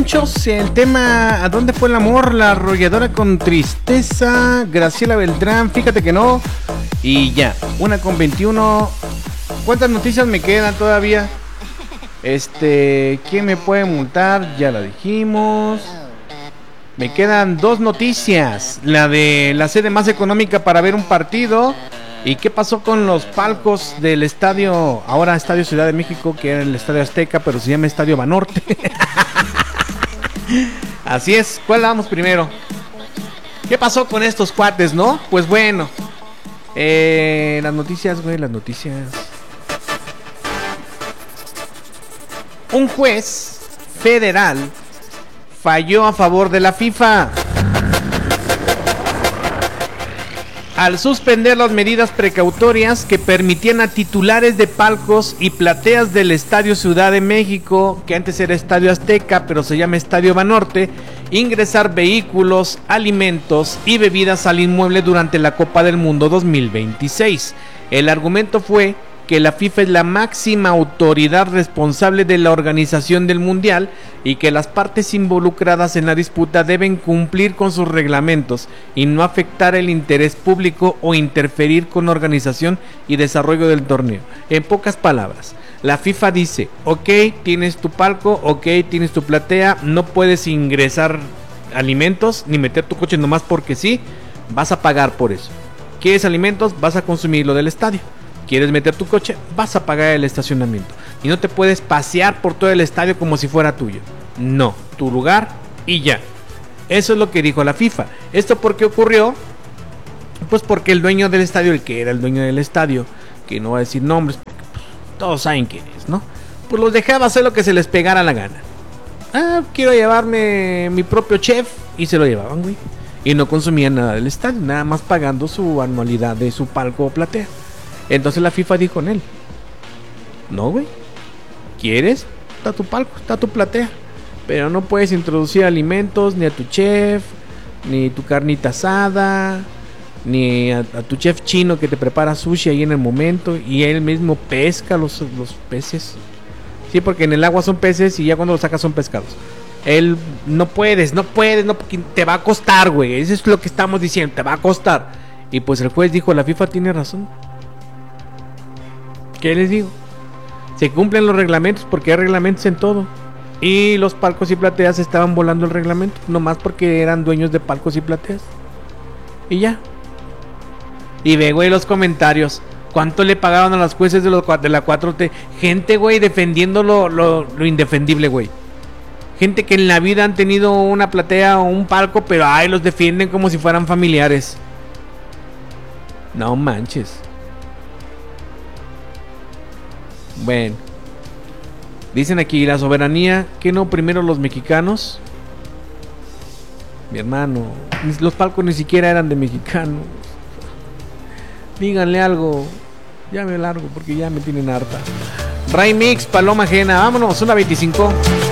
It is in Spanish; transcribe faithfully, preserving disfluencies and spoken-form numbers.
Ponchos, el tema ¿a dónde fue el amor? La arrolladora con tristeza, Graciela Beltrán, fíjate que no. Y ya, una con veintiuno. ¿Cuántas noticias me quedan todavía? Este, ¿quién me puede multar? Ya la dijimos. Me quedan dos noticias. La de la sede más económica para ver un partido. ¿Y qué pasó con los palcos del estadio, ahora Estadio Ciudad de México, que era el Estadio Azteca, pero se llama Estadio Banorte? Así es, ¿cuál vamos primero? ¿Qué pasó con estos cuates, no? Pues bueno, eh, las noticias, güey, las noticias. Un juez federal falló a favor de la FIFA al suspender las medidas precautorias que permitían a titulares de palcos y plateas del Estadio Ciudad de México, que antes era Estadio Azteca, pero se llama Estadio Banorte, ingresar vehículos, alimentos y bebidas al inmueble durante la Copa del Mundo dos mil veintiséis. El argumento fue que la FIFA es la máxima autoridad responsable de la organización del Mundial y que las partes involucradas en la disputa deben cumplir con sus reglamentos y no afectar el interés público o interferir con la organización y desarrollo del torneo. En pocas palabras, la FIFA dice, ok, tienes tu palco, ok, tienes tu platea, no puedes ingresar alimentos ni meter tu coche nomás porque sí, vas a pagar por eso. ¿Quieres alimentos? Vas a consumir lo del estadio. ¿Quieres meter tu coche? Vas a pagar el estacionamiento. Y no te puedes pasear por todo el estadio como si fuera tuyo. No, tu lugar y ya. Eso es lo que dijo la FIFA. ¿Esto por qué ocurrió? Pues porque el dueño del estadio, el que era el dueño del estadio, que no va a decir nombres, porque pues, todos saben quién es, ¿no? Pues los dejaba hacer lo que se les pegara la gana. Ah, quiero llevarme mi propio chef. Y se lo llevaban, güey. Y no consumían nada del estadio, nada más pagando su anualidad de su palco o platea. Entonces la FIFA dijo en él, no, güey, ¿quieres? Está tu palco, está tu platea, pero no puedes introducir alimentos ni a tu chef, ni tu carnita asada, ni a, a tu chef chino que te prepara sushi ahí en el momento y él mismo pesca los, los peces. Sí, porque en el agua son peces y ya cuando los sacas son pescados. Él, no puedes, no puedes, no, porque te va a costar, güey, eso es lo que estamos diciendo, te va a costar. Y pues el juez dijo, la FIFA tiene razón. ¿Qué les digo? Se cumplen los reglamentos porque hay reglamentos en todo. Y los palcos y plateas estaban volando el reglamento, nomás porque eran dueños de palcos y plateas. Y ya. Y ve, güey, los comentarios. ¿Cuánto le pagaron a los jueces de, los, de la cuatro T? Gente, güey, defendiendo lo, lo, lo indefendible, güey. Gente que en la vida han tenido una platea o un palco, pero ay, los defienden como si fueran familiares. No manches. Bueno, dicen aquí la soberanía, que no primero los mexicanos. Mi hermano, los palcos ni siquiera eran de mexicanos. Díganle algo. Ya me largo porque ya me tienen harta. Ray Mix, Paloma Ajena, vámonos, una veinticinco.